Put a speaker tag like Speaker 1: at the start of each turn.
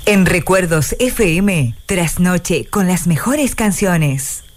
Speaker 1: En Recuerdos FM, trasnoche con las mejores canciones.